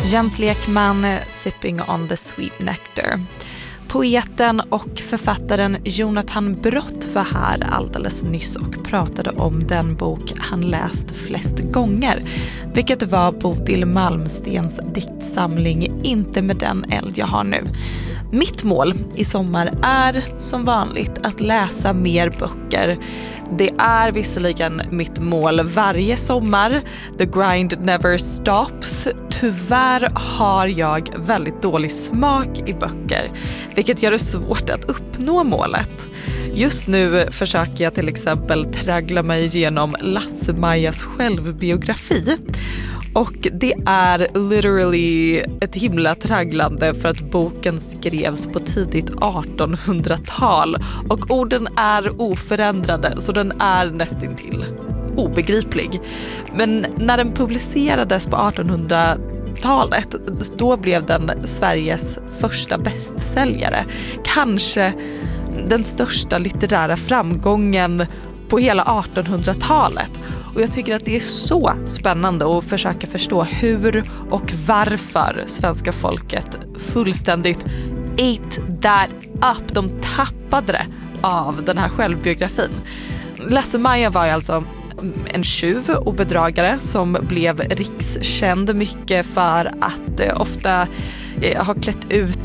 Jens Lekman, Sipping on the Sweet Nectar. Poeten och författaren Jonathan Brott var här alldeles nyss och pratade om den bok han läst flest gånger, vilket var Bodil Malmstens diktsamling Inte med den eld jag har nu. Mitt mål i sommar är som vanligt att läsa mer böcker. Det är visserligen mitt mål varje sommar. The grind never stops. Tyvärr har jag väldigt dålig smak i böcker, vilket gör det svårt att uppnå målet. Just nu försöker jag till exempel traggla mig igenom Lasse-Majas självbiografi. Och det är literally ett himla tragglande för att boken skrevs på tidigt 1800-tal och orden är oförändrade så den är nästintill obegriplig. Men när den publicerades på 1800-talet då blev den Sveriges första bästsäljare. Kanske den största litterära framgången på hela 1800-talet. Och jag tycker att det är så spännande att försöka förstå hur och varför svenska folket fullständigt ate that up. De tappade det av den här självbiografin. Lasse-Maja var alltså en tjuv och bedragare som blev rikskänd mycket för att ofta ha klätt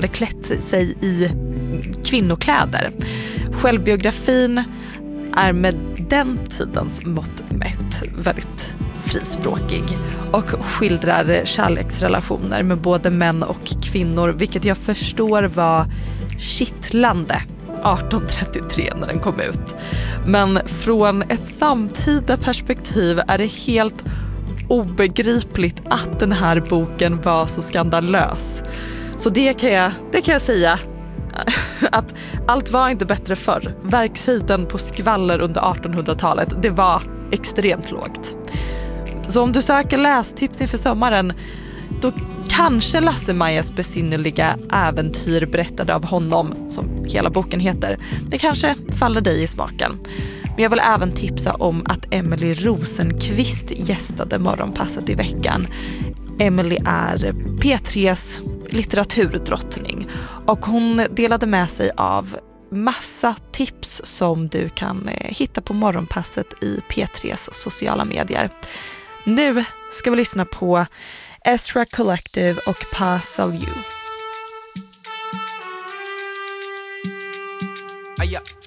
sig i kvinnokläder. Självbiografin är med den tidens mått mätt väldigt frispråkig och skildrar kärleksrelationer med både män och kvinnor, vilket jag förstår var kittlande 1833 när den kom ut. Men från ett samtida perspektiv är det helt obegripligt att den här boken var så skandalös. Så det kan jag säga att allt var inte bättre förr. Verkshöjden på skvaller under 1800-talet, det var extremt lågt. Så om du söker lästips inför sommaren, då kanske Lasse-Majas besynnerliga äventyr berättade av honom, som hela boken heter, det kanske faller dig i smaken. Men jag vill även tipsa om att Emily Rosenqvist gästade Morgonpasset i veckan. Emily är P3s litteraturdrottning och hon delade med sig av massa tips som du kan hitta på Morgonpasset i P3s sociala medier. Nu ska vi lyssna på Ezra Collective och Pa Salieu.